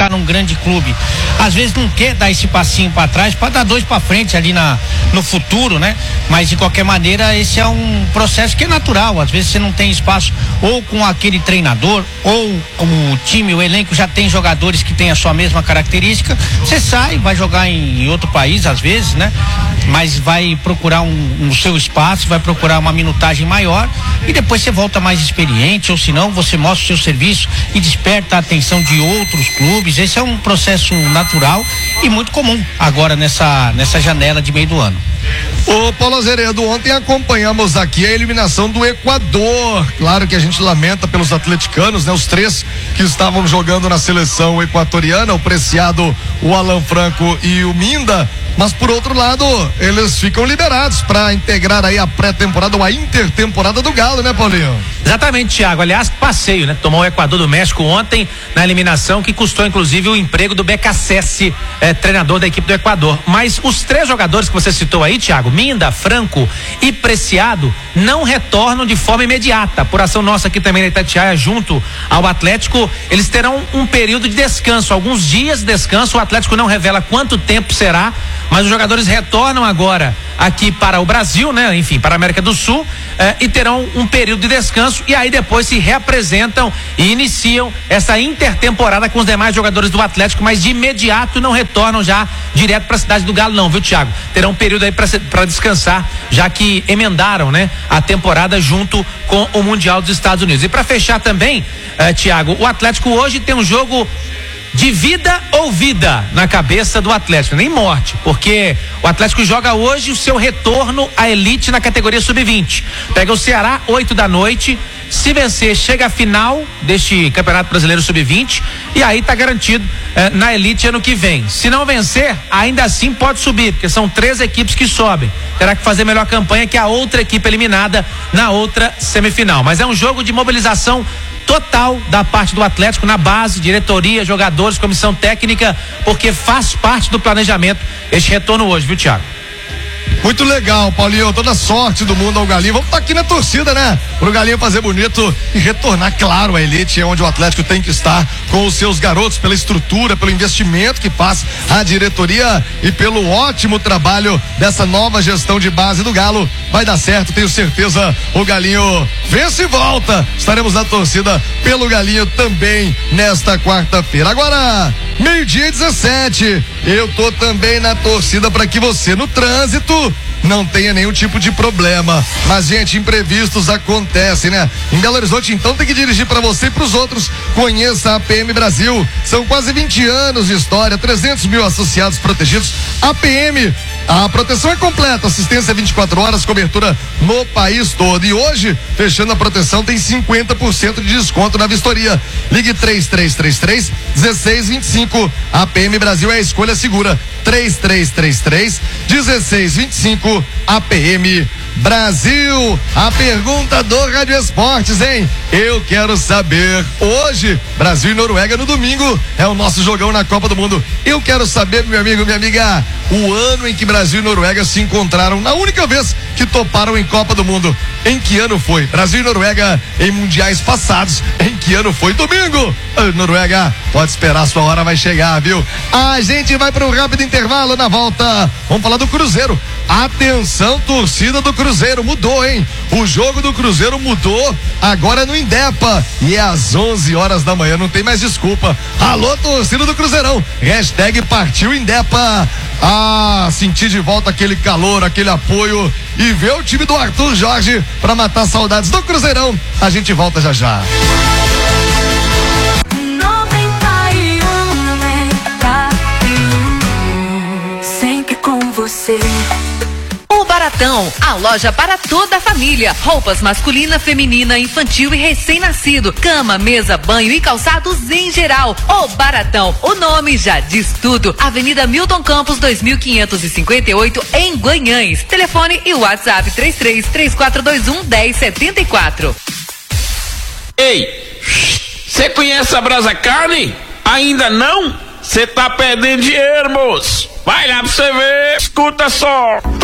está num grande clube, às vezes não quer dar esse passinho para trás para dar dois para frente ali no futuro, né? Mas de qualquer maneira esse é um processo que é natural. Às vezes você não tem espaço ou com aquele treinador ou o time, o elenco já tem jogadores que têm a sua mesma característica. Você sai, vai jogar em outro país às vezes, né? Mas vai procurar um seu espaço, vai procurar uma minutagem maior e depois você volta mais experiente, ou senão você mostra o seu serviço e desperta a atenção de outros clubes. Esse é um processo natural e muito comum agora nessa janela de meio do ano. Ô Paulo Azeredo, ontem acompanhamos aqui a eliminação do Equador. Claro que a gente lamenta pelos atleticanos, né? Os 3 que estavam jogando na seleção equatoriana, o Preciado, o Alan Franco e o Minda. Mas por outro lado, eles ficam liberados para integrar aí a pré-temporada ou a intertemporada do Galo, né, Paulinho? Exatamente, Thiago. Aliás, passeio, né? Tomou o Equador do México ontem na eliminação, que custou inclusive o emprego do Becassese, treinador da equipe do Equador. Mas os 3 jogadores que você citou aí, Thiago, Minda, Franco e Preciado, não retornam de forma imediata. Por ação nossa aqui também na Itatiaia, junto ao Atlético, eles terão um período de descanso, alguns dias de descanso. O Atlético não revela quanto tempo será, mas os jogadores retornam agora aqui para o Brasil, né? Enfim, para a América do Sul, e terão um período de descanso e aí depois se reapresentam e iniciam essa intertemporada com os demais jogadores do Atlético, mas de imediato não retornam já direto para a cidade do Galo, não, viu, Thiago? Terão um período aí para descansar, já que emendaram, né, a temporada junto com o Mundial dos Estados Unidos. E para fechar também, Thiago, o Atlético hoje tem um jogo de vida ou vida na cabeça do Atlético, nem morte, porque o Atlético joga hoje o seu retorno à elite na categoria sub-20. Pega o Ceará 20h, se vencer chega à final deste Campeonato Brasileiro sub-20 e aí tá garantido na elite ano que vem. Se não vencer, ainda assim pode subir, porque são 3 equipes que sobem. Terá que fazer melhor campanha que a outra equipe eliminada na outra semifinal. Mas é um jogo de mobilização total da parte do Atlético na base, diretoria, jogadores, comissão técnica, porque faz parte do planejamento este retorno hoje, viu, Thiago? Muito legal, Paulinho, toda sorte do mundo ao Galinho. Vamos estar aqui na torcida, né? Pro Galinho fazer bonito e retornar, claro, à elite, é onde o Atlético tem que estar com os seus garotos, pela estrutura, pelo investimento que faz a diretoria e pelo ótimo trabalho dessa nova gestão de base do Galo. Vai dar certo, tenho certeza. O Galinho vence e volta. Estaremos na torcida pelo Galinho também nesta quarta-feira. Agora, 12h17. Eu tô também na torcida para que você no trânsito não tenha nenhum tipo de problema. Mas, gente, imprevistos acontecem, né? Em Belo Horizonte, então, tem que dirigir para você e para os outros. Conheça a APM Brasil. São quase 20 anos de história, 300 mil associados protegidos. APM, a proteção é completa, assistência 24 horas, cobertura no país todo. E hoje, fechando a proteção, tem 50% de desconto na vistoria. Ligue 3333-1625. APM Brasil é a escolha segura. 3333-1625. APM Brasil. A pergunta do Rádio Esportes, hein? Eu quero saber, hoje, Brasil e Noruega no domingo, é o nosso jogão na Copa do Mundo. Eu quero saber, meu amigo, minha amiga, o ano em que Brasil e Noruega se encontraram, na única vez que toparam em Copa do Mundo. Em que ano foi? Brasil e Noruega em mundiais passados. Em que ano foi? Domingo. Noruega, pode esperar, sua hora vai chegar, viu? A gente vai para um rápido intervalo. Na volta, vamos falar do Cruzeiro. Atenção, torcida do Cruzeiro, mudou, hein? O jogo do Cruzeiro mudou, agora é no Indepa e é às 11h da manhã, não tem mais desculpa. Alô, torcida do Cruzeirão, hashtag partiu Indepa. Sentir de volta aquele calor, aquele apoio e ver o time do Arthur Jorge para matar saudades do Cruzeirão. A gente volta já já. 91, sempre com você. O Baratão, a loja para toda a família. Roupas masculina, feminina, infantil e recém-nascido. Cama, mesa, banho e calçados em geral. O Baratão, o nome já diz tudo. Avenida Milton Campos, 2558, em Guanhães. Telefone e WhatsApp 33-3421-1074. Ei, você conhece a Brasa Carne? Ainda não? Você tá perdendo dinheiro, moço. Vai lá pra você ver. Escuta só.